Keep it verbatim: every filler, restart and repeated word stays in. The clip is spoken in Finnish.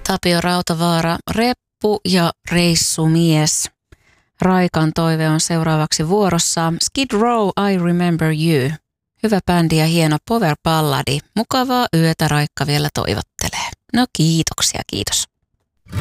Tapio Rautavaara, reppu ja reissumies. Raikan toive on seuraavaksi vuorossa. Skid Row, I Remember You. Hyvä bändi ja hieno power balladi. Mukavaa yötä Raikka vielä toivottelee. No kiitoksia, kiitos.